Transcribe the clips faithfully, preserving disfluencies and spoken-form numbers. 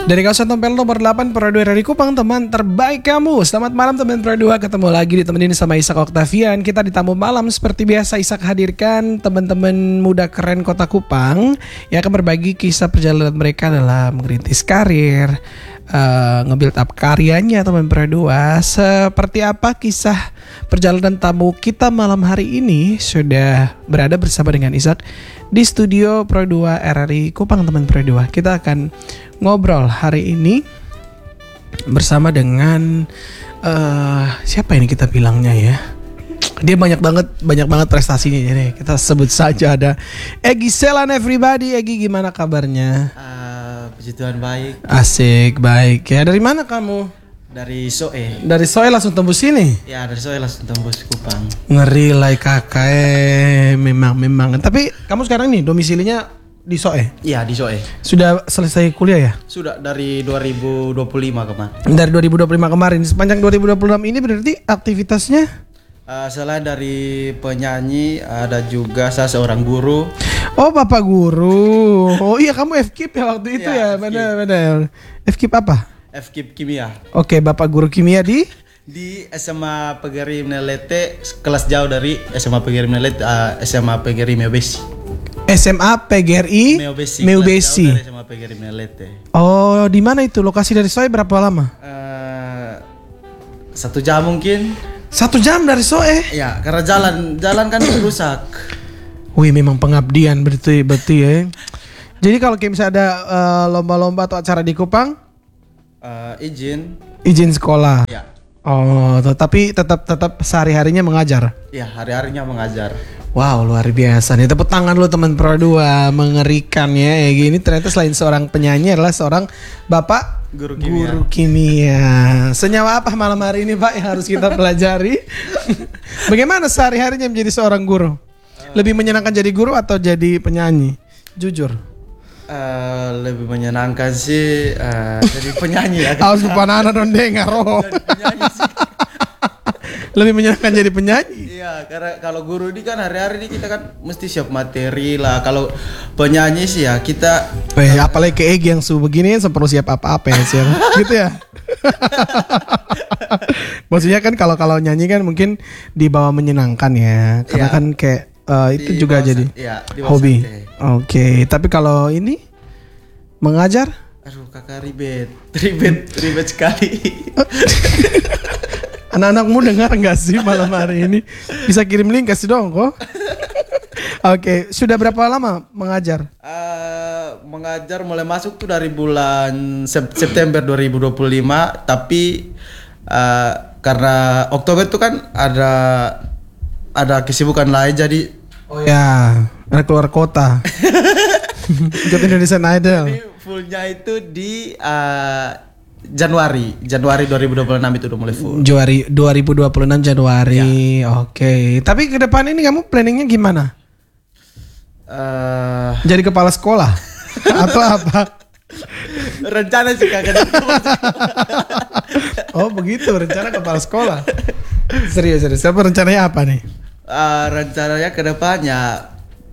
Dari kawasan Tempel nomor delapan Pro dua dari Kupang, teman terbaik kamu. Selamat malam teman Pro dua, ketemu lagi ditemenin sama Ishak Octavian. Kita di tamu malam seperti biasa Ishak hadirkan teman-teman muda keren kota Kupang yang akan berbagi kisah perjalanan mereka dalam merintis karir, uh, nge-build up karyanya teman Pro dua. Seperti apa kisah perjalanan tamu kita malam hari ini? Sudah berada bersama dengan Ishak di studio Pro dua R R I Kupang teman Pro dua. Kita akan ngobrol hari ini bersama dengan uh, siapa ini kita bilangnya ya? Dia banyak banget banyak banget prestasinya, jadi kita sebut saja ada Egy Selan. Everybody, Egy gimana kabarnya? Uh, puji Tuhan baik. Asik, baik ya. Dari mana kamu? Dari Soe. Dari Soe langsung tembus sini? Ya, dari Soe langsung tembus Kupang. Ngeri lah kakak, eh memang memang. Tapi kamu sekarang nih domisilinya di Soe? Iya, di Soe. Sudah selesai kuliah ya? Sudah dari dua ribu dua puluh lima kemarin. Dari dua ribu dua puluh lima kemarin. Sepanjang dua ribu dua puluh enam ini berarti aktivitasnya? Uh, selain dari penyanyi, ada juga saya seorang guru. Oh, bapak guru. Oh iya, kamu F K I P ya waktu itu ya? Ya, Benar-benar. F K I P apa? F K I P Kimia. Oke, bapak guru kimia di? Di S M A Pegeri Menelete, kelas jauh dari S M A Pegeri Menelete, uh, S M A Pegeri Meobesi. S M A P G R I Meobesi. Meobesi. S M A Pegeri Menelete. Oh, di mana itu? Lokasi dari Soe berapa lama? Uh, satu jam mungkin. Satu jam dari Soe? Ya, karena jalan jalan kan rusak. Wih, memang pengabdian berarti berarti ya. Jadi kalau kayak misalnya ada uh, lomba-lomba atau acara di Kupang, uh, izin. Izin sekolah. Ya. Oh, tapi tetap tetap sehari-harinya mengajar. Ya, hari-harinya mengajar. Wow, luar biasa nih. Tepuk tangan lu teman Pro dua, mengerikan ya. Kayak gini ternyata selain seorang penyanyi adalah seorang bapak guru kimia. Guru kimia. Senyawa apa malam hari ini Pak yang harus kita pelajari? Bagaimana sehari-harinya menjadi seorang guru? Lebih menyenangkan jadi guru atau jadi penyanyi? Jujur. Uh, lebih menyenangkan sih uh, jadi penyanyi ya. Harus kepanana dong dengar roh. Lebih menyenangkan jadi penyanyi. Iya, karena kalau guru ini kan hari-hari ini kita kan mesti siap materi lah. Kalau penyanyi sih ya kita. Eh, apalagi ke Egy yang su begini perlu siap apa-apa ya siap. Gitu ya. Maksudnya kan kalau kalau nyanyi kan mungkin dibawa menyenangkan ya. Karena ya, kan kayak uh, itu di juga bawah, jadi ya, hobi. Oke, okay. Tapi kalau ini mengajar? Aduh, kakak ribet, ribet, ribet sekali. Anak-anakmu dengar nggak sih malam hari ini? Bisa kirim link kasih dong kok. Oke, okay. Sudah berapa lama mengajar? Uh, mengajar mulai masuk tuh dari bulan September dua ribu dua puluh lima, tapi uh, karena Oktober tuh kan ada ada kesibukan lain jadi. Oh ya, ada keluar kota. Ikut Indonesian Idol. Jadi fullnya itu di uh, Januari, Januari dua ribu dua puluh enam itu udah mulai full. Januari dua ribu dua puluh enam Januari. Ya. Oke. Okay. Tapi ke depan ini kamu planningnya gimana? Uh, Jadi kepala sekolah atau apa? Rencana sih kagak. Oh begitu, rencana kepala sekolah. Serius, serius. Siapa rencananya apa nih? Uh, rencananya ke depannya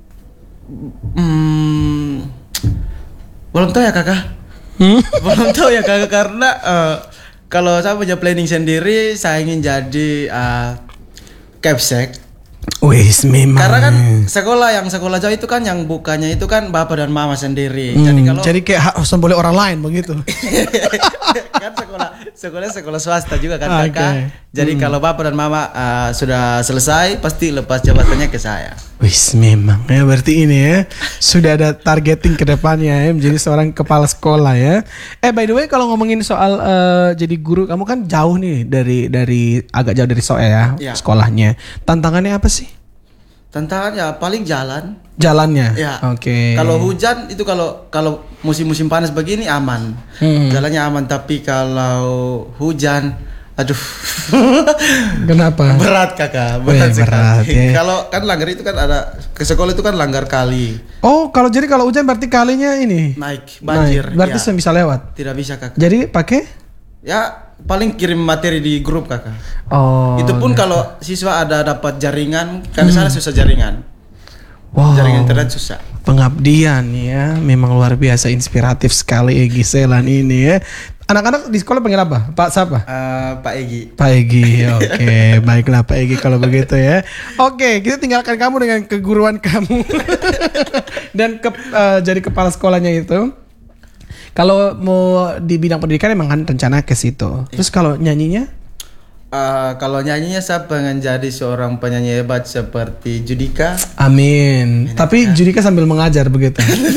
hmm, belum tahu ya kakak. Hmm? Belum tahu ya kakak karena uh, kalau saya punya planning sendiri saya ingin jadi uh, capsek. Wis memang. Karena kan sekolah yang sekolah jauh itu kan yang bukanya itu kan bapak dan mama sendiri. Hmm, jadi kalau jadi kayak harus boleh orang lain begitu. Kan sekolah sekolah sekolah swasta juga kan kakak. Okay. Jadi hmm. kalau bapak dan mama uh, sudah selesai pasti lepas jabatannya ke saya. Wis memang ya, berarti ini ya sudah ada targeting ke depannya ya menjadi seorang kepala sekolah ya. Eh by the way kalau ngomongin soal uh, jadi guru, kamu kan jauh nih dari dari agak jauh dari Soe ya, ya sekolahnya. Tantangannya apa sih? Tantangannya paling jalan. Jalannya. Ya. Oke. Okay. Kalau hujan itu kalau kalau musim-musim panas begini aman. Hmm. Jalannya aman, tapi kalau hujan aduh. Kenapa? Berat kakak, berat Weh, berat, sekali. ya. Kalau kan langgar itu kan ada ke sekolah itu kan langgar kali. Oh, kalau jadi kalau hujan berarti kalinya ini naik banjir. Naik. Berarti ya. Bisa lewat. Tidak bisa kakak. Jadi pakai? Ya paling kirim materi di grup kakak. Oh. Itu pun gitu. Kalau siswa ada dapat jaringan, kan di sana susah jaringan. Wow. Jaringan internet susah. Pengabdian ya, memang luar biasa inspiratif sekali Egi Selan ini ya. Anak-anak di sekolah panggil apa? Pak siapa? Uh, Pak Egi. Pak Egi, oke, baiklah Pak Egi kalau begitu ya. Oke, kita tinggalkan kamu dengan keguruan kamu dan ke, uh, jadi kepala sekolahnya itu. Kalau mau di bidang pendidikan emang kan rencana ke situ. Terus kalau nyanyinya? Uh, kalau nyanyinya saya pengen jadi seorang penyanyi hebat seperti Judika. Amin. Enak, Tapi kan? Judika sambil mengajar begitu.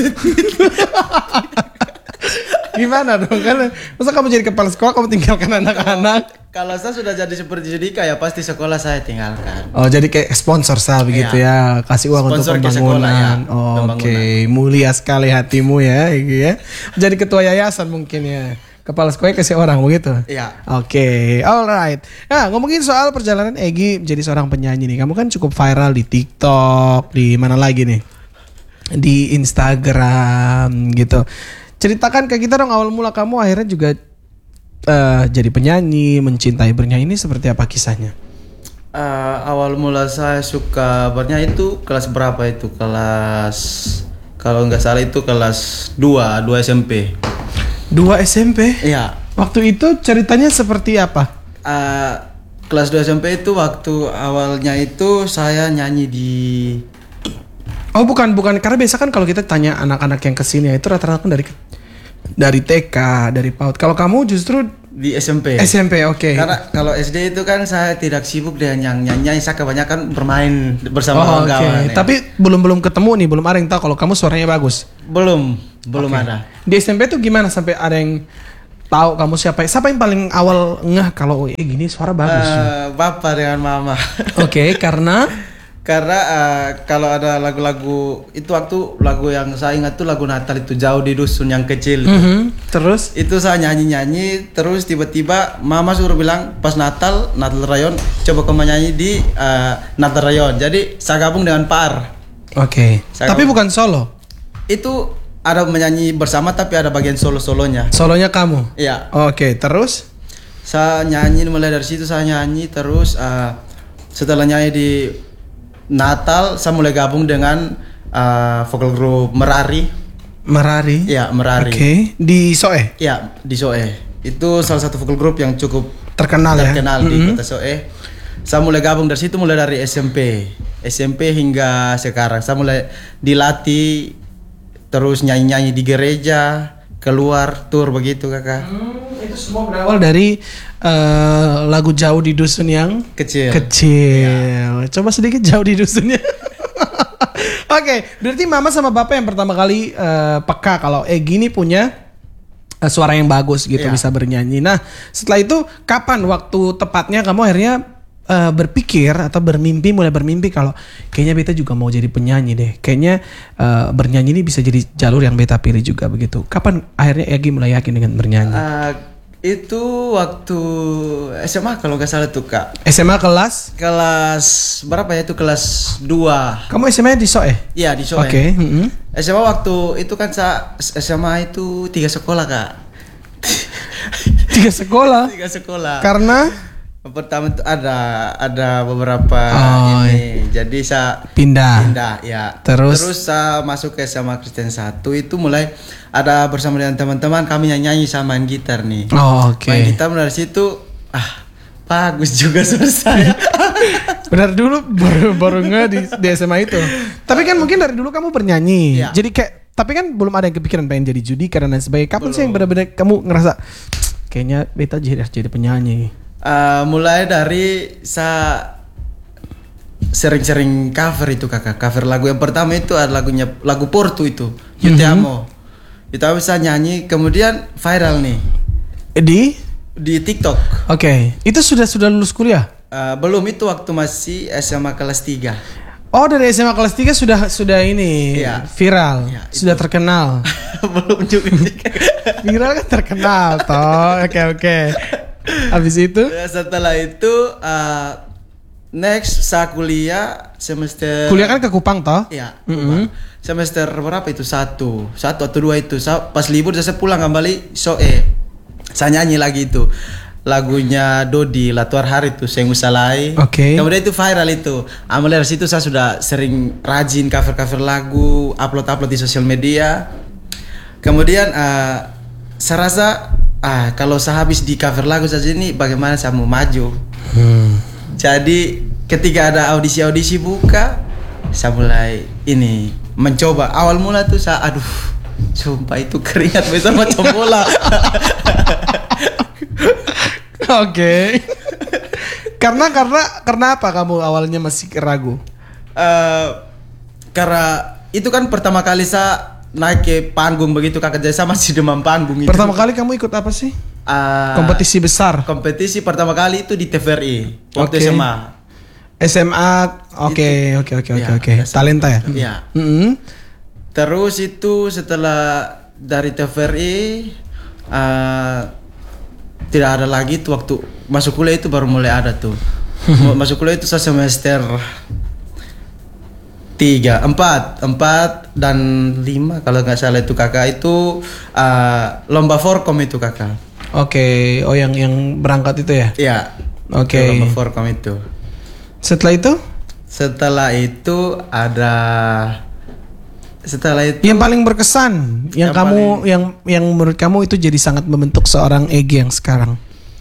Gimana dong? Kan masa kamu jadi kepala sekolah kamu tinggalkan anak-anak? Kalau saya sudah jadi seperti Judika ya pasti sekolah saya tinggalkan. Oh jadi kayak sponsor saya begitu ya, ya. Kasih uang sponsor untuk pembangunan. Sekolah, ya. Oh, oke, okay. Mulia sekali hatimu ya, ya. Jadi ketua yayasan mungkin ya. Kepala sekolah kasih orang begitu? Iya. Oke, okay. Alright. Nah ngomongin soal perjalanan Egi menjadi seorang penyanyi nih. Kamu kan cukup viral di TikTok, di mana lagi nih? Di Instagram gitu. Ceritakan ke kita dong awal mula kamu akhirnya juga uh, jadi penyanyi, mencintai bernyanyi ini seperti apa kisahnya? Uh, awal mula saya suka bernyanyi itu kelas berapa itu? Kelas, kalau nggak salah itu kelas dua, dua S M P. dua S M P? Iya. Waktu itu ceritanya seperti apa? Uh, kelas dua S M P itu waktu awalnya itu saya nyanyi di... Oh bukan, bukan. Karena biasa kan kalau kita tanya anak-anak yang kesini itu rata-rata kan dari dari T K, dari PAUD. Kalau kamu justru di S M P. S M P, oke. Okay. Karena kalau S D itu kan saya tidak sibuk dengan yang nyanyi, saya kebanyakan bermain bersama oh, kawan-kawan. Okay. Ya. Tapi belum-belum ketemu nih, belum ada yang tahu kalau kamu suaranya bagus. Belum, belum okay. ada. Di S M P tuh gimana sampai ada yang tahu kamu siapa? Siapa yang paling awal ngeh kalau eh gini suara bagus? Uh, Bapak dengan Mama. Oke, okay, karena karena uh, kalau ada lagu-lagu itu waktu lagu yang saya ingat tuh lagu Natal itu Jauh di Dusun yang Kecil. Mm-hmm. Terus itu saya nyanyi-nyanyi terus tiba-tiba Mama suruh bilang pas Natal Natal Rayon coba kamu nyanyi di uh, Natal Rayon. Jadi saya gabung dengan Par. Oke. Okay. Tapi bukan solo. Itu ada menyanyi bersama tapi ada bagian solo-solonya. Solonya kamu? Iya. Oke, okay, terus? Saya nyanyi mulai dari situ saya nyanyi terus uh, setelah nyanyi di Natal saya mulai gabung dengan uh, vokal group Merari. Merari? Ya, Merari. Oke, okay. Di Soe? Ya, di Soe. Itu salah satu vokal group yang cukup terkenal, terkenal ya? di mm-hmm. kota Soe. Saya mulai gabung dari situ mulai dari S M P. S M P hingga sekarang. Saya mulai dilatih terus nyanyi-nyanyi di gereja, keluar tour begitu kakak. Hmm, itu semua berawal dari uh, lagu Jauh di Dusun yang kecil. Kecil. Ya. Coba sedikit Jauh di Dusunnya. Oke, okay, berarti mama sama bapak yang pertama kali uh, peka kalau Egi ini punya uh, suara yang bagus gitu, ya. Bisa bernyanyi. Nah, setelah itu kapan waktu tepatnya kamu akhirnya Uh, berpikir atau bermimpi mulai bermimpi kalau kayaknya beta juga mau jadi penyanyi deh. Kayaknya uh, bernyanyi ini bisa jadi jalur yang beta pilih juga begitu. Kapan akhirnya Egi mulai yakin dengan bernyanyi? Uh, itu waktu S M A kalau nggak salah tuh kak. S M A kelas? Kelas berapa ya itu kelas dua. Kamu S M A di Soe? Iya di Soe. Oke. Okay. Mm-hmm. S M A waktu itu kan saya S M A itu tiga sekolah kak. Tiga sekolah? Tiga sekolah. Karena? Pertama itu ada ada beberapa oh, ini, jadi saya pindah. Pindah, ya. Terus, terus saya masuk ke S M A Kristen satu itu mulai ada bersama dengan teman-teman kami nyanyi sama main gitar nih. Oh, oke. Okay. Main gitar dari situ, ah bagus juga suara saya. Benar dulu baru baru nggak di, di S M A itu. Tapi kan mungkin dari dulu kamu bernyanyi, ya. Jadi kayak tapi kan belum ada yang kepikiran pengen jadi judi karena sebagainya. Kapan belum. Sih yang benar-benar kamu ngerasa kayaknya beta jadi jadi penyanyi? Uh, mulai dari saya sering-sering cover itu kakak, cover lagu yang pertama itu ada lagunya lagu Portu itu, Io Te Amo. Itu bisa nyanyi, kemudian viral nih di di TikTok. Oke, okay. Itu sudah sudah lulus kuliah? Uh, belum, itu waktu masih S M A kelas tiga. Oh, dari S M A kelas tiga sudah sudah ini ya. Viral, ya, sudah terkenal. Belum juga. Viral kan terkenal toh. Oke okay, oke. Okay. Habis itu? Setelah itu uh, next saya kuliah semester. Kuliah kan ke Kupang toh? Iya. Mm-hmm. Semester berapa itu? Satu, satu atau dua itu. Saya pas libur saya pulang kembali Soe. Saya nyanyi lagi itu. lagunya Dodi Latuar Hari itu Sengu Salai. Oke. Kemudian itu viral itu. Ah, mulai dari situ saya sudah sering rajin cover-cover lagu, upload-upload di sosial media. Kemudian uh, saya rasa ah kalau saya habis di cover lagu saja ini bagaimana saya mau maju. Hmm. Jadi ketika ada audisi-audisi buka, saya mulai ini mencoba. Awal mula tuh saya aduh, sumpah itu keringat besar macam bola. Oke. karena karena karena apa kamu awalnya masih ragu? Uh, karena itu kan pertama kali saya naik ke panggung begitu kakak, jadi saya masih demam panggung itu. Pertama kali kamu ikut apa sih? Uh, kompetisi besar. Kompetisi pertama kali itu di T V R I waktu okay. S M A. S M A, oke oke oke oke oke. Talenta ya. Iya. Mm-hmm. Terus itu setelah dari T V R I uh, tidak ada lagi tuh, waktu masuk kuliah itu baru mulai ada tuh. Masuk kuliah itu saya semester tiga, empat, empat dan lima kalau nggak salah itu kakak itu uh, lomba Forkom itu kakak. Oke, okay. Oh yang yang berangkat itu ya? Iya. Oke. Okay. Lomba Forkom itu. Setelah itu? Setelah itu ada. Setelah itu. Yang paling berkesan, yang, yang kamu, paling... yang yang menurut kamu itu jadi sangat membentuk seorang Egy yang sekarang.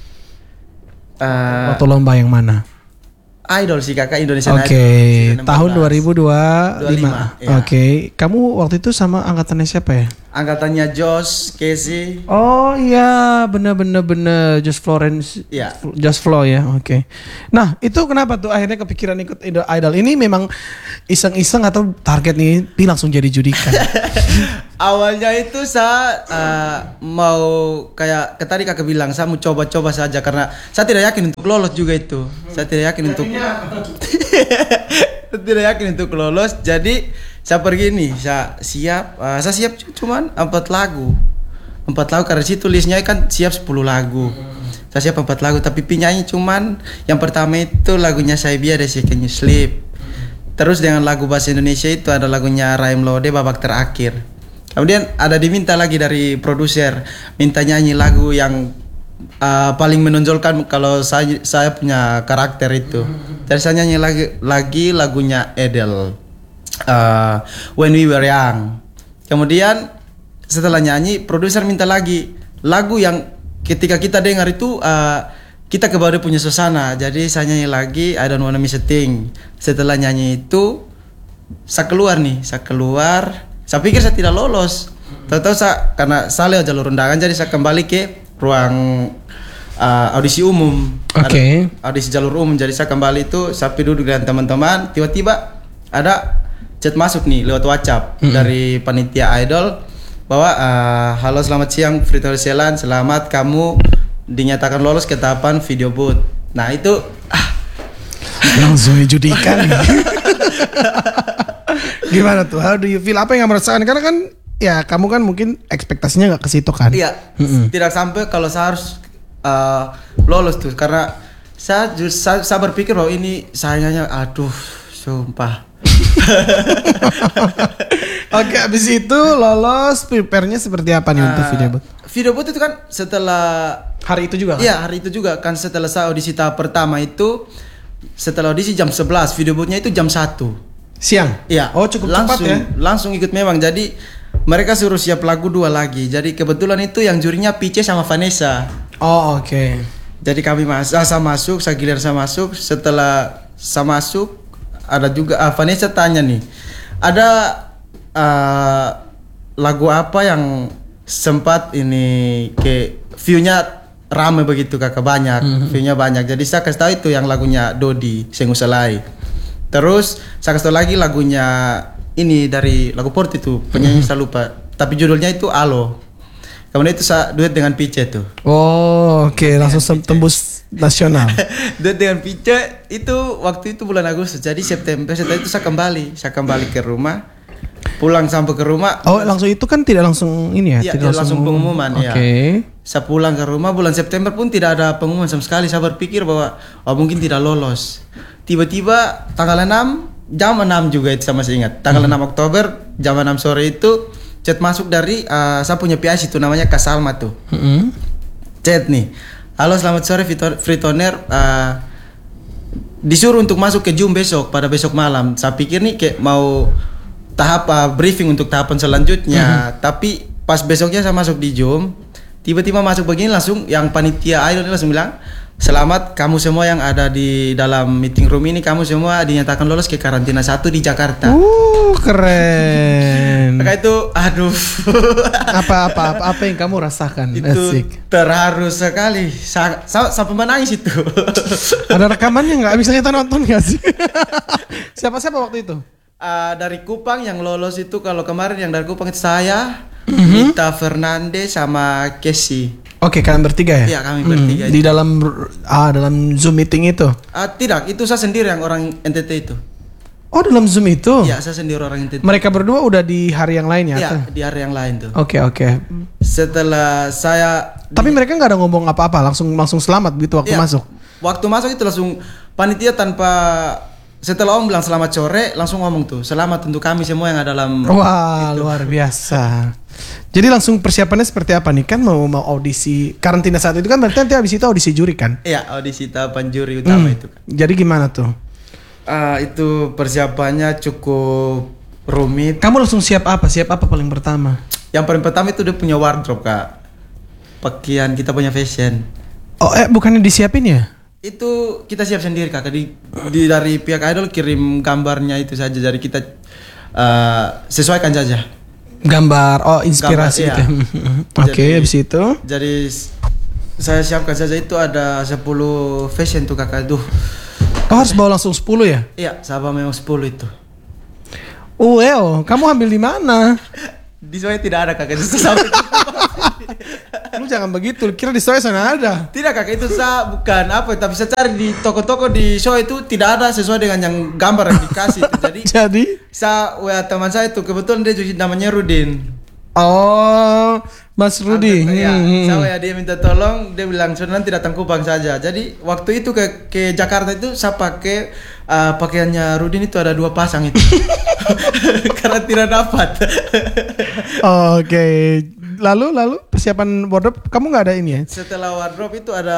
Uh, Waktu lomba yang mana? Idol sih kakak, Indonesian Idol. Oke, okay. Tahun dua ribu dua puluh lima. Ya. Oke, okay. Kamu waktu itu sama angkatannya siapa ya? Angkatannya Josh, Casey. Oh iya, bener-bener bener Josh Florence. Iya. Josh Flo ya, oke. Okay. Nah, itu kenapa tuh akhirnya kepikiran ikut Idol? Ini memang iseng-iseng atau target nih, pi langsung jadi judikan? Awalnya itu saya uh, mau kayak tadi kakak bilang, saya mau coba-coba saja karena saya tidak yakin untuk lolos juga itu. Saya tidak yakin untuk tidak yakin untuk lolos. Jadi saya pergi nih, saya siap, uh, saya siap cuman empat lagu, empat lagu karena situ listnya kan siap sepuluh lagu. Saya siap empat lagu, tapi penyanyi cuman yang pertama itu lagunya Saibia dari Can You Sleep. Terus dengan lagu bahasa Indonesia itu ada lagunya Raim Lode Babak Terakhir. Kemudian ada diminta lagi dari produser, minta nyanyi lagu yang uh, paling menonjolkan kalau saya saya punya karakter itu. Jadi saya nyanyi lagi lagi lagunya Adele, uh, When We Were Young. Kemudian setelah nyanyi, produser minta lagi lagu yang ketika kita dengar itu uh, kita ke bawah punya suasana. Jadi saya nyanyi lagi I Don't Wanna Miss a Thing. Setelah nyanyi itu saya keluar nih, saya keluar. Saya pikir saya tidak lolos. Tahu-tahu saya karena saya lewat jalur undangan, jadi saya kembali ke ruang uh, audisi umum. Oke. Okay. Audisi jalur umum. Jadi saya kembali itu, saya duduk dengan teman-teman. Tiba-tiba ada chat masuk nih lewat WhatsApp mm-hmm. dari panitia Idol bahwa uh, halo selamat siang Frito Selan, selamat kamu dinyatakan lolos ke tahapan video booth. Nah itu ah. langsung dijudikan. Gimana tuh? How do you feel? Apa yang kamu rasakan? Karena kan ya kamu kan mungkin ekspektasinya nggak ke situ kan? Iya. Mm-hmm. Tidak sampai kalau saya harus uh, lolos tuh, karena saya, saya saya berpikir bahwa ini sayangnya aduh sumpah. Oke, abis itu lolos, prepare-nya seperti apa nih uh, untuk video booth? Video booth itu kan setelah hari itu juga kan? Iya, hari itu juga kan setelah saya audisi tahap pertama itu, setelah audisi jam sebelas, video booth-nya itu jam satu. Siang? Iya. Oh cukup langsung, cepat ya? Langsung ikut memang. Jadi mereka suruh siap lagu dua lagi. Jadi kebetulan itu yang jurinya Pice sama Vanessa. Oh oke. Okay. Jadi kami masuk, saya masuk, saya gilir saya masuk. Setelah saya masuk, ada juga uh, Vanessa tanya nih, ada uh, lagu apa yang sempat ini ke view-nya ramai begitu kakak, banyak, mm-hmm. view-nya banyak. Jadi saya kasih tahu itu yang lagunya Dodi Sengu Salai. Terus saya kasih tahu lagi lagunya ini dari lagu Port itu, penyanyi saya lupa, tapi judulnya itu Alo. Kemudian itu saya duet dengan Pice tuh. Oh oke, okay. Langsung tembus nasional. Duet dengan Pice itu waktu itu bulan Agustus, jadi September setelah itu saya kembali, saya kembali ke rumah, pulang sampai ke rumah. Oh langsung itu kan tidak langsung ini ya? Iya, tidak langsung, langsung pengumuman. Oke. Okay. Ya. Saya pulang ke rumah bulan September pun tidak ada pengumuman sama sekali. Saya berpikir bahwa oh mungkin tidak lolos. Tiba-tiba tanggal enam jam enam juga itu sama saya ingat. Tanggal hmm. enam Oktober jam enam sore itu chat masuk dari uh, saya punya P I C itu namanya Kak Salma tuh. Hmm. Chat nih. halo selamat sore Frito- Fritoner, uh, disuruh untuk masuk ke Zoom besok pada besok malam. Saya pikir nih kayak mau tahap uh, briefing untuk tahapan selanjutnya, mm-hmm. tapi pas besoknya saya masuk di Zoom, tiba-tiba masuk begini langsung yang panitia idol ini langsung bilang, selamat kamu semua yang ada di dalam meeting room ini, kamu semua dinyatakan lolos ke karantina satu di Jakarta. Uh, keren. Maka itu, aduh. apa, apa apa apa yang kamu rasakan? Itu Asik. terharu sekali. Sa- sa- sampai menangis itu. Ada rekamannya nggak? Bisa kita nonton nggak sih? Siapa-siapa waktu itu? Uh, dari Kupang yang lolos itu, kalau kemarin yang dari Kupang itu saya, mm-hmm. Mita Fernande sama Casey. Oke, kalian bertiga ya? Iya, kami bertiga. Hmm, di dalam ah dalam Zoom meeting itu? Uh, tidak, itu saya sendiri yang orang N T T itu. Oh, dalam Zoom itu? Iya, saya sendiri orang N T T. Mereka berdua udah di hari yang lain ya? Iya, di hari yang lain tuh. Oke, oke. Setelah saya Tapi di- mereka nggak ada ngomong apa-apa, langsung langsung selamat gitu waktu Iya, masuk. Waktu masuk itu langsung panitia tanpa, setelah om bilang selamat sore, langsung ngomong tuh, selamat untuk kami semua yang ada dalam. Wah, luar biasa. Jadi langsung persiapannya seperti apa nih? Kan mau mau audisi karantina saat itu kan berarti nanti habis itu audisi juri kan? Iya, audisi tahapan juri utama Hmm. itu kan. Jadi gimana tuh? Ah, itu persiapannya cukup rumit. Kamu langsung siap apa? Siap apa paling pertama? Yang paling pertama itu dia punya wardrobe, Kak. Pakaian kita punya fashion. Oh, eh bukannya disiapin ya? Itu kita siap sendiri, Kak. Di, di dari pihak idol kirim gambarnya itu saja, jadi kita uh, sesuaikan saja. Gambar, oh inspirasi Gambar, gitu. iya. Oke, Jadi- habis itu. Jadi s- saya siapkan saja itu ada sepuluh fashion tuh, Kakak. Duh. Oh, harus bawa langsung sepuluh ya? Iya, sahabat memang sepuluh itu. Oh, well, kamu ambil di mana? Di soalnya tidak ada, Kakak. Itu sampai Lu jangan begitu, kira di story sana ada. tidak, Kakak, itu saya bukan apa, tapi saya cari di toko-toko di show itu tidak ada sesuai dengan yang gambar yang dikasih itu. Jadi Jadi, saya wa teman saya itu kebetulan dia juga namanya Rudin. oh, Mas Rudi. Ya, Hmm, saya hmm. wa dia minta tolong, dia bilang sudah nanti datang Kupang saja. Jadi waktu itu ke ke Jakarta itu saya pakai uh, pakaiannya Rudin itu ada dua pasang itu. Karena tidak dapat. Oke, lalu lalu persiapan wardrobe kamu nggak ada ini ya? Setelah wardrobe itu ada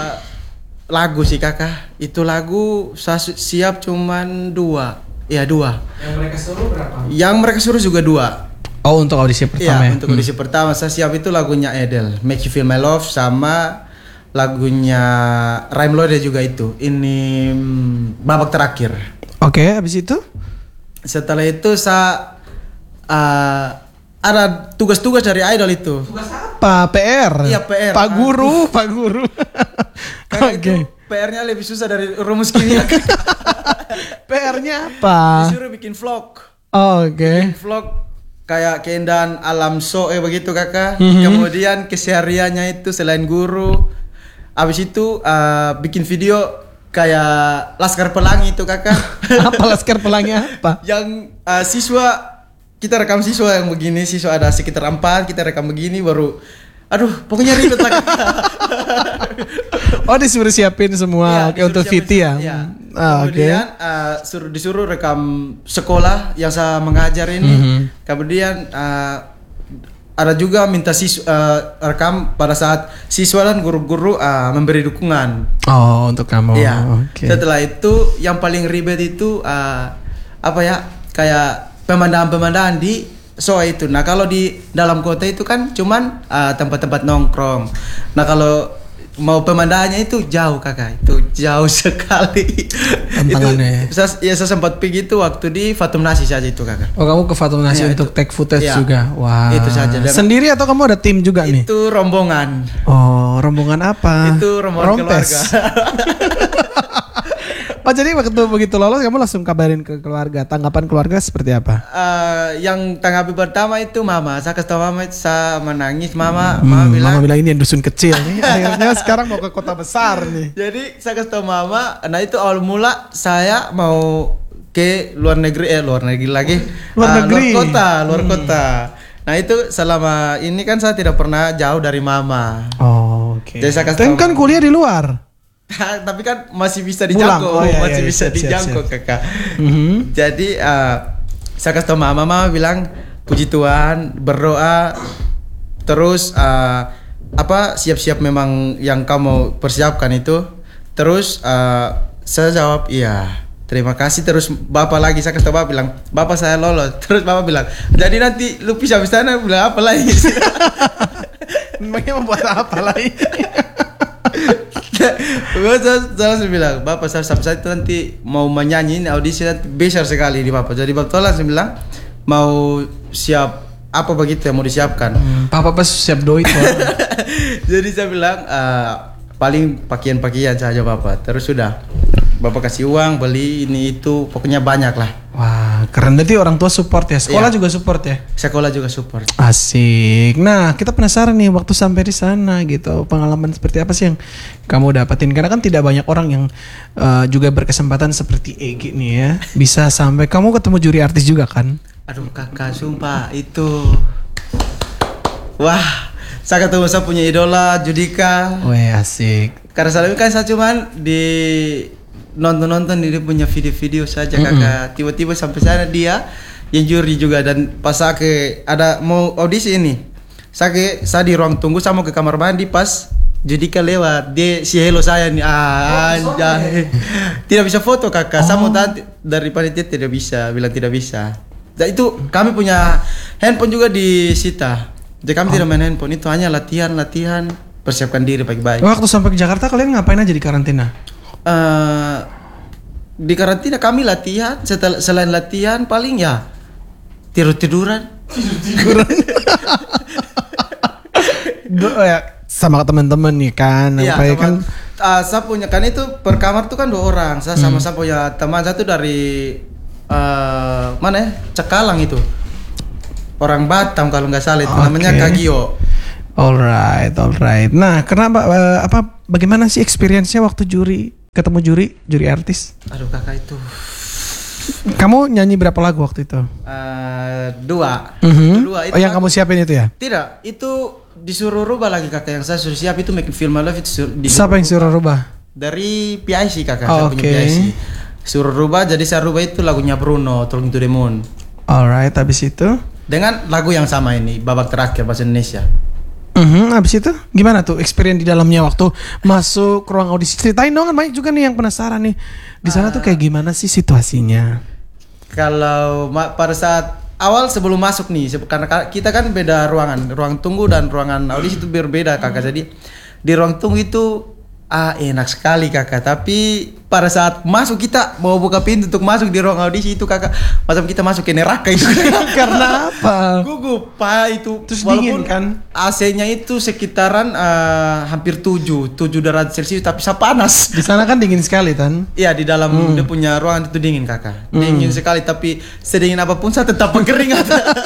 lagu sih, Kakak. Itu lagu saya su- siap cuman dua. Ya, dua. Yang mereka suruh berapa? Yang mereka suruh juga dua. Oh, untuk audisi pertama Iya, ya? untuk audisi pertama saya siap itu lagunya Edel, Make You Feel My Love, sama lagunya Rhyme Lode juga itu. Ini mm, babak terakhir. Oke, habis itu? Setelah itu saya uh, ada tugas-tugas dari idol itu. Tugas apa? P R? Iya, P R. Pak Guru, Pak Guru. Karena Oke. itu P R-nya lebih susah dari rumus kimia. P R-nya apa? Disuruh bikin vlog. Oh, Oke. Vlog kayak keindahan alam so eh begitu, Kakak. Mhm. Kemudian kesehariannya itu selain guru. Habis itu uh, bikin video kayak Laskar Pelangi itu, Kakak. Apa Laskar Pelangi apa? Yang uh, siswa, kita rekam siswa yang begini, siswa ada sekitar empat, kita rekam begini baru, aduh pokoknya ribet lah, Kakak. Oh, disuruh siapin semua. Oke, Iya, untuk disuruh V T ya. siapin, iya. Ah, oke. Kemudian uh, suruh disuruh rekam sekolah yang saya mengajar ini. Mhm. Kemudian uh, ada juga minta siswa uh, rekam pada saat siswa dan guru-guru uh, memberi dukungan. Oh, untuk kamu. Iya. Oke. Setelah itu yang paling ribet itu uh, apa ya? Kayak pemandangan-pemandangan di show itu. Nah, kalau di dalam kota itu kan cuman uh, tempat-tempat nongkrong. Nah, kalau mau pemandangannya itu jauh, Kakak. Itu jauh sekali. Tantangannya. Itu saya, ya saya sempat pergi itu waktu di Fatum Nasi saja itu, Kakak. Oh, kamu ke Fatum Nasi Iya, untuk itu. take footage Iya. juga. Wah. Itu saja. Dan- Sendiri atau kamu ada tim juga nih? Itu rombongan. Oh, rombongan apa? Itu rombongan Rompes. keluarga. Oh, jadi waktu begitu lolos kamu langsung kabarin ke keluarga. Tanggapan keluarga seperti apa? Eh, yang tanggapi pertama itu mama. Saya kasih tahu mama, saya menangis. Mama, Hmm, mama bilang. Mama bilang ini yang dusun kecil nih. Akhirnya sekarang mau ke kota besar nih. Jadi saya kasih tahu mama. Nah, itu awal mula saya mau ke luar negeri, eh luar negeri lagi. Luar Ah, negeri. luar kota, luar kota. Nah, itu selama ini kan saya tidak pernah jauh dari mama. Oh, oke. Jadi saya kasih Tapi tahu- kan kuliah di luar. Tapi kan masih bisa Pulang. dijangkau, Oh, iya, masih iya, bisa siap, siap, dijangkau, siap. Kakak. Mhm. Jadi eh, saya kasih tahu mama, mama bilang puji Tuhan, berdoa, terus eh, apa siap-siap memang yang kamu persiapkan itu. Terus uh, saya jawab iya. Terima kasih. Terus bapak lagi, saya kasih tahu bapak bilang, bapak saya lolos. Terus bapak bilang, jadi nanti lu bisa habis sana bilang apa lagi? Memangnya membuat apa lagi? Saya langsung bilang, bapak saya sampai itu nanti mau menyanyi audisi nanti besar sekali di bapak. Jadi bapak langsung bilang mau siap apa begitu yang mau disiapkan. Hmm, papa pas siap doi tuh. Jadi saya bilang uh, paling pakaian-pakaian saja bapak. Terus sudah. Bapak kasih uang, beli ini itu, pokoknya banyak lah. Wah, keren. Berarti orang tua support ya? Sekolah Iya. juga support ya? Sekolah juga support. Asik. Nah, kita penasaran nih waktu sampai di sana gitu, pengalaman seperti apa sih yang kamu dapatin? Karena kan tidak banyak orang yang uh, juga berkesempatan seperti Egy nih ya, bisa sampai kamu ketemu juri artis juga kan? Aduh kakak, sumpah itu, wah, saya ketemu saya punya idola Judika. Weh, asik. Karena selama ini kan saya cuman di nonton-nonton dia punya video-video saja kakak. Mm-hmm. Tiba-tiba sampai sana dia yang juri juga, dan pas saya ke ada mau audisi ini, saya ke saya di ruang tunggu, saya mau ke kamar mandi pas Judika lewat, dia si hello saya nih, ah, anjay. Tidak bisa foto kakak, oh. Saya mau tadi dari panitia tidak bisa, bilang tidak bisa. Dan itu kami punya handphone juga disita, jadi kami oh. tidak main handphone, itu hanya latihan-latihan, persiapkan diri baik-baik. Waktu sampai ke Jakarta kalian ngapain aja di karantina? Uh, di karantina kami latihan, setelah selain latihan paling ya tidur tiduran. Tiduran. Do ya sama teman-teman nih kan, ya, apa kan? Uh, saya punya kan itu per kamar tuh kan dua orang. Saya sama hmm. sama punya teman satu dari uh, mana ya? Cekalang itu. Orang Batam kalau nggak salah itu okay. Namanya Kagio. Alright, alright. Nah, kenapa uh, apa bagaimana sih experience-nya waktu juri ketemu juri, juri artis? Aduh kakak itu. Kamu nyanyi berapa lagu waktu itu? Uh, dua. Mm-hmm. Dua. Itu oh yang kamu siapin itu ya? Tidak, itu disuruh rubah lagi kakak, yang saya suruh siap itu Making Feel My Love itu sur- siapa yang suruh rubah? Dari P I C kakak, oh, saya punya okay. P I C. Suruh rubah, jadi saya rubah itu lagunya Bruno, Talking to the Moon. Alright, habis itu? Dengan lagu yang sama ini, babak terakhir bahasa Indonesia. Mm-hmm, abis itu gimana tuh experience di dalamnya waktu masuk ruang audisi? Ceritain dong, kan banyak juga nih yang penasaran nih. Di sana uh, tuh kayak gimana sih situasinya? Kalau ma- pada saat awal sebelum masuk nih, karena kita kan beda ruangan, ruang tunggu dan ruangan audisi itu berbeda kakak. Jadi di ruang tunggu itu ah enak sekali kakak, tapi pada saat masuk kita mau buka pintu untuk masuk di ruang audisi itu kakak, macam kita masuk ke neraka itu. Karena apa? Gugup pak itu. Terus dingin kan? A C-nya itu sekitaran uh, hampir tujuh derajat Celcius, tapi saya panas. Di sana kan dingin sekali kan? Iya, di dalam hmm. dia punya ruangan itu dingin kakak, dingin hmm. sekali, tapi sedingin apapun saya tetap berkeringat.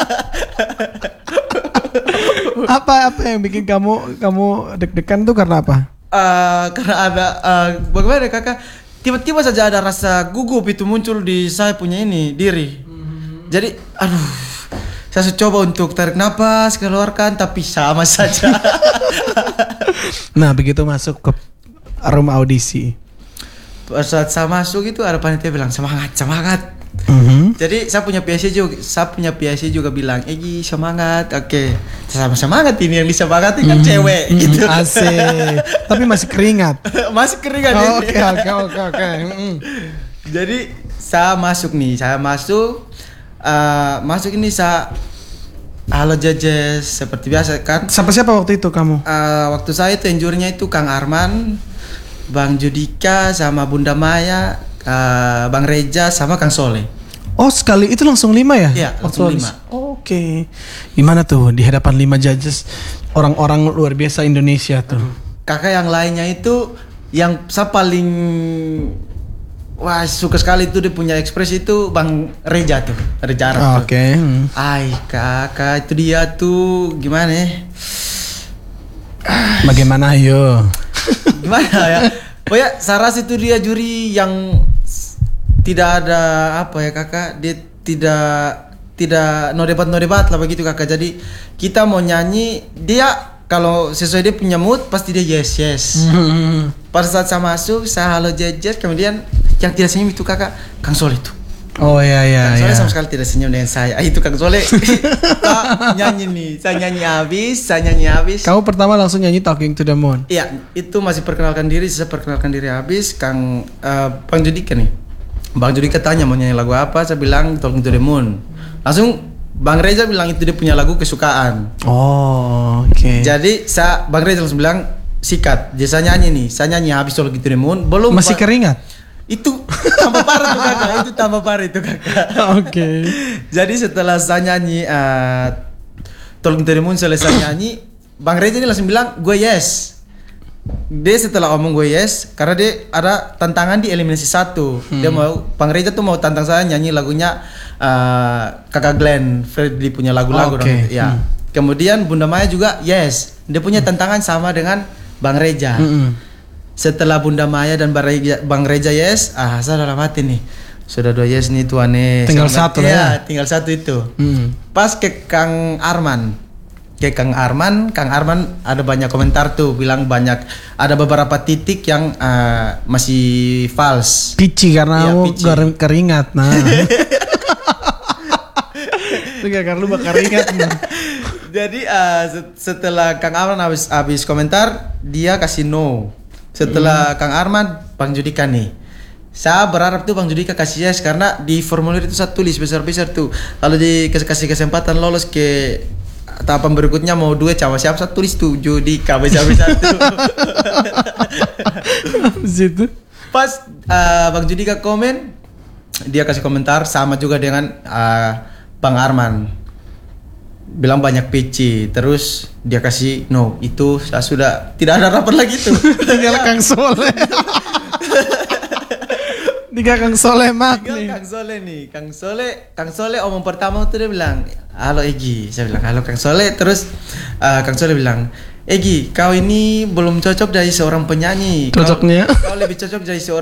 apa apa yang bikin kamu kamu deg-degan tuh karena apa? Uh, karena ada uh, bagaimana kakak, tiba-tiba saja ada rasa gugup itu muncul di saya punya ini diri. Mm-hmm. Jadi aduh, saya coba untuk tarik nafas, keluarkan, tapi sama saja. Nah begitu masuk ke room audisi, pada saat saya masuk itu ada panitia bilang semangat semangat. Mm-hmm. Jadi saya punya P I C juga, saya punya P I C juga bilang, Egy semangat, oke, okay. Sama semangat ini yang disemangatin kan mm-hmm. cewek, mm-hmm. gitu. Asik. Tapi masih keringat. Masih keringat. Oke oke oke oke. Jadi saya masuk nih, saya masuk, uh, masuk ini saya, halo Jejes, seperti biasa kan. Siapa siapa waktu itu kamu? Uh, waktu saya itu yang jurinya itu Kang Arman, Bang Judika, sama Bunda Maya. Uh, Bang Reja sama Kang Soleh. Oh sekali itu langsung lima ya? Iya langsung lima. Oh, Oke okay. Gimana tuh di hadapan lima judges, orang-orang luar biasa Indonesia tuh? Aduh. Kakak yang lainnya itu yang saya paling wah suka sekali itu dia punya ekspresi itu Bang Reja tuh, Reja Arab. Oh, Oke okay. hmm. Ay kakak itu dia tuh gimana ya? Bagaimana yo? Gimana ya? Oh ya, Saras itu dia juri yang tidak ada apa ya kakak, dia tidak tidak no debat no debat lah begitu kakak. Jadi kita mau nyanyi, dia kalau sesuai dia punya mood pasti dia yes yes. Mm-hmm. Pada saat saya masuk, saya halo Jejer, kemudian yang tidak senyum itu kakak Kang Sol itu. Oh iya iya Kang Soleh iya. sama sekali tidak senyum dengan saya. Ah, itu Kang Soleh Pak, nyanyi nih, saya nyanyi habis, saya nyanyi habis. Kamu pertama langsung nyanyi Talking to the Moon. Iya, itu masih perkenalkan diri, saya perkenalkan diri habis. Kang eh, Bang Judika nih, Bang Judika tanya mau nyanyi lagu apa, saya bilang Talking to the Moon. Langsung Bang Reza bilang itu dia punya lagu kesukaan. Oh oke. Jadi saya Bang Reza langsung bilang sikat, jadi saya nyanyi nih, saya nyanyi habis Talking to the Moon. Belum Masih Ba- keringat. Itu tambah parah tuh kakak, itu tambah parah itu kakak. Oke. Jadi setelah saya nyanyi uh, Talking to the Moon selesai nyanyi, Bang Reza ini langsung bilang gue yes. Dia setelah omong gue yes, karena dia ada tantangan di eliminasi satu. Hmm. Dia mau Bang Reza tuh mau tantang saya nyanyi lagunya uh, kakak Glenn Fredly punya lagu-lagu Oke. dong, ya. Hmm. Kemudian Bunda Maya juga yes, dia punya tantangan sama dengan Bang Reza. Mm-mm. Setelah Bunda Maya dan Bang Reza, Bang Reza yes, ah saya dalam hati nih. Sudah dua yes nih tuane. Tinggal satu ya. ya. Tinggal satu itu. Mm. Pas ke Kang Arman. Ke Kang Arman, Kang Arman ada banyak komentar tuh bilang banyak ada beberapa titik yang uh, masih false. Pici karena Iya, kamu pici. gar- keringat. Nah. Itu gak karena lu bakal keringat. Nah. Jadi uh, set- setelah Kang Arman habis habis komentar, dia kasih no. Setelah Kang Arman, Bang Judika nih. Saya berharap tuh Bang Judika kasih yes karena di formulir itu saya tulis besar-besar tuh. Kalau dikasih kesempatan lolos ke tahapan berikutnya mau duet sama siapa, saya tulis tuh Judika besar-besar tuh. Situ. Pas uh, Bang Judika komen, dia kasih komentar sama juga dengan uh, Bang Arman. Bilang banyak P C, terus dia kasih no, itu saya sudah tidak ada rapat lagi tuh. Tinggal Kang Soleh. Tiga Kang Soleh mak Tinggal nih. Kang Soleh nih, Kang Soleh, Kang Soleh omong pertama tuh dia bilang, halo Egi, saya bilang halo Kang Soleh, terus uh, Kang Soleh bilang, Egi, kau ini belum cocok jadi seorang penyanyi. Kau- Cocoknya? Kau lebih cocok jadi seorang